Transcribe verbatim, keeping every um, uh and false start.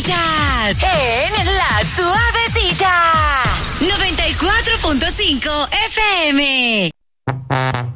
Suavecitas en La Suavecita noventa y cuatro punto cinco F M.